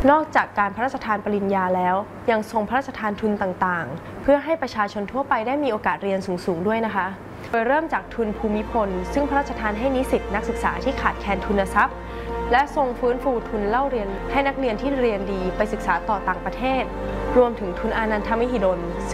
นอกจากการพระราชทานปริญญาแล้วยังทรงพระราชทานทุนต่างๆเพื่อให้ประชาชนทั่วไปได้มีโอกาสเรียนสูงๆด้วยนะคะโดยเริ่มจากทุนภูมิพลซึ่งพระราชทานให้นิสิตนักศึกษาที่ขาดแคลนทุนทรัพย์และทรงฟื้นฟูทุนเล่าเรียนให้นักเรียนที่เรียนดีไปศึกษาต่อต่างประเทศรวมถึงทุนอานันทมหิดล